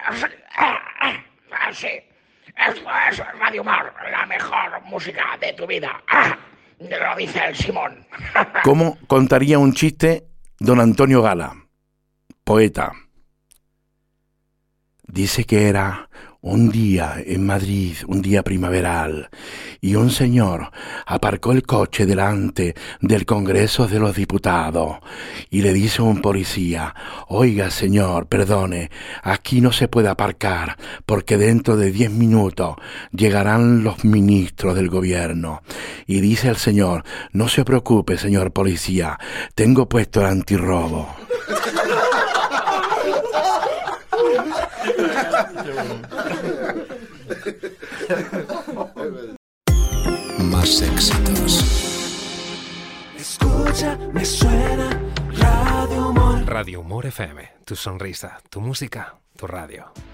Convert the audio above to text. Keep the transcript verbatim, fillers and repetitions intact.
Sí, esto es Radio Humor, la mejor música de tu vida. Ah, lo dice el Simón. ¿Cómo contaría un chiste don Antonio Gala, poeta? Dice que era un día en Madrid, un día primaveral, y un señor aparcó el coche delante del Congreso de los Diputados y le dice a un policía: oiga señor, perdone, aquí no se puede aparcar porque dentro de diez minutos llegarán los ministros del gobierno. Y dice el señor: no se preocupe señor policía, tengo puesto el antirrobo. Más éxitos. Escucha, me suena Radio Humor. Radio Humor F M, tu sonrisa, tu música, tu radio.